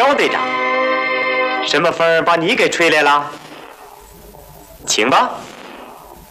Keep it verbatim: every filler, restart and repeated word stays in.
肖队长，什么风把你给吹来了？请吧。